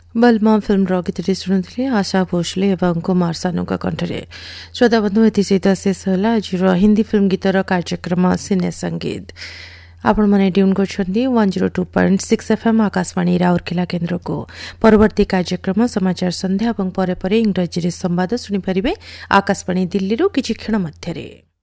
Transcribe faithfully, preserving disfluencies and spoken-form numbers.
बलमा फिल्म गीतटी शुणुले आशा भोसले एवं कुमार सानुका कंठरे। श्रोता बंधु एसहित शेष होला आज हिंदी फिल्म गीतर कार्यक्रम सिने संगीत। आपण माने tune करछन्ती one zero two point six FM Akashvani Rourkela केन्द्र को। परवर्ती कार्यक्रम समाचार संध्या एवं परे परे इंग्रजी संवाद शुणी परिबे आकाशवाणी दिल्ली रु किछि क्षण मध्यरे।